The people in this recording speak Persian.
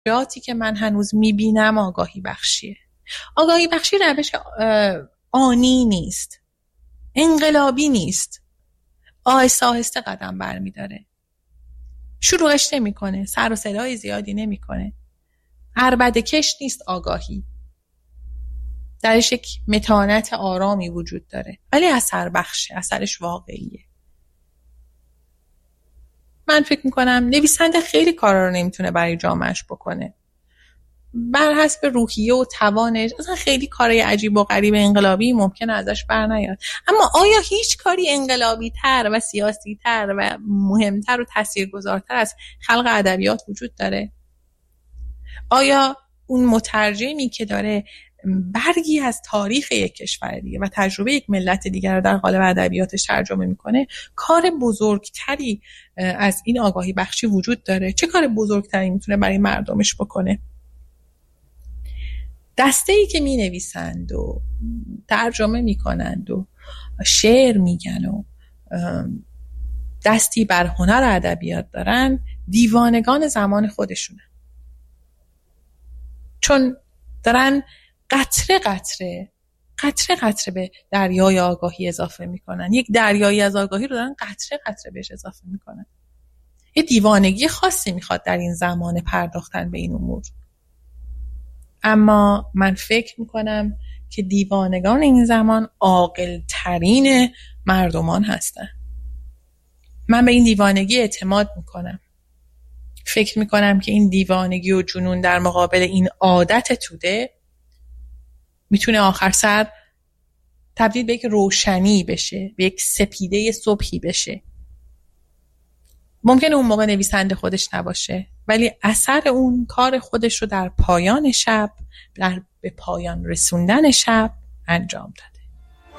روشی که من هنوز میبینم آگاهی بخشیه. آگاهی بخشی روش آنی نیست، انقلابی نیست، آهسته آهسته قدم برمیداره، شروعش نمیکنه، سر و صدای زیادی نمیکنه، عربده کش نیست. آگاهی درش یک متانت آرامی وجود داره، ولی اثر بخشه، اثرش واقعیه. من فکر میکنم نویسنده خیلی کارا رو نمیتونه برای جامعهش بکنه، بر حسب روحیه و توانش اصلا خیلی کارهای عجیب و غریب انقلابی ممکنه ازش بر نیاد. اما آیا هیچ کاری انقلابی تر و سیاسی تر و مهمتر و تاثیرگذارتر از خلق ادبیات وجود داره؟ آیا اون مترجمی که داره برگی از تاریخ یک کشور دیگه و تجربه یک ملت دیگر رو در قالب ادبیاتش ترجمه میکنه، کار بزرگتری از این آگاهی بخشی وجود داره؟ چه کار بزرگتری میتونه برای مردمش بکنه؟ دسته‌ای که می نویسند و ترجمه می کنند و شعر میگن و دستی بر هنر ادبیات دارن، دیوانگان زمان خودشونه، چون دارن قطره قطره به دریای آگاهی اضافه میکنن. یک دریایی از آگاهی رو دارن قطره قطره بهش اضافه میکنن. یه دیوانگی خاصی میخواد در این زمان پرداختن به این امور. اما من فکر میکنم که دیوانگان این زمان عاقل‌ترین مردمان هستن. من به این دیوانگی اعتماد میکنم. فکر میکنم که این دیوانگی و جنون در مقابل این عادت توده میتونه آخر سر تبدیل به یک روشنی بشه، به یک سپیده صبحی بشه. ممکنه اون موقع نویسنده خودش نباشه، ولی اثر اون کار خودش رو در پایان شب، به پایان رسوندن شب انجام داد.